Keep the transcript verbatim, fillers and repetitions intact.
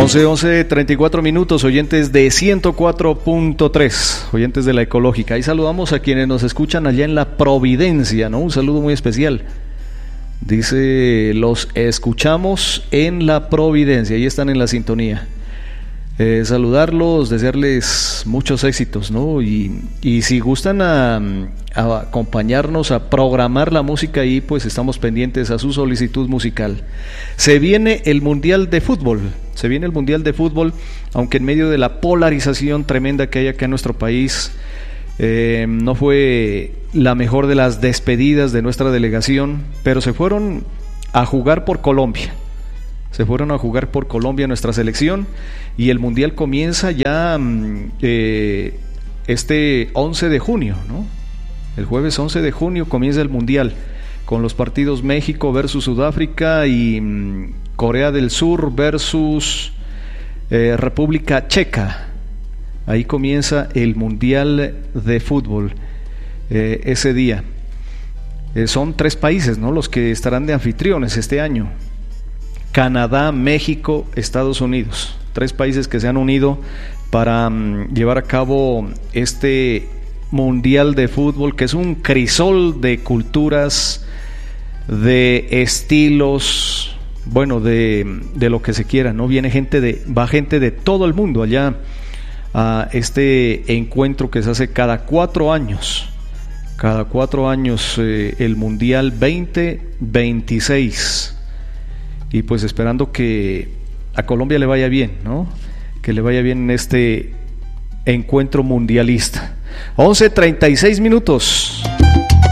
once, once, treinta y cuatro minutos, oyentes de ciento cuatro punto tres, oyentes de la Ecológica. Y saludamos a quienes nos escuchan allá en la Providencia, ¿no? Un saludo muy especial. Dice, los escuchamos en la Providencia, ahí están en la sintonía. Eh, saludarlos, desearles muchos éxitos, ¿no? Y, y si gustan a, a acompañarnos a programar la música ahí, pues estamos pendientes a su solicitud musical. Se viene el Mundial de Fútbol, se viene el Mundial de Fútbol, aunque en medio de la polarización tremenda que hay acá en nuestro país, eh, no fue la mejor de las despedidas de nuestra delegación, pero se fueron a jugar por Colombia. Se fueron a jugar por Colombia nuestra selección y el Mundial comienza ya eh, este once de junio, ¿no? El jueves once de junio comienza el Mundial con los partidos México versus Sudáfrica y mm, Corea del Sur versus eh, República Checa. Ahí comienza el Mundial de Fútbol eh, ese día. Eh, son tres países, ¿no?, los que estarán de anfitriones este año. Canadá, México, Estados Unidos, tres países que se han unido para um, llevar a cabo este Mundial de Fútbol, que es un crisol de culturas, de estilos, bueno, de, de lo que se quiera, ¿no? Viene gente de, va gente de todo el mundo allá a este encuentro que se hace cada cuatro años, cada cuatro años eh, el Mundial veinte veintiséis. Y pues esperando que a Colombia le vaya bien, ¿no? Que le vaya bien en este encuentro mundialista. once treinta y seis minutos.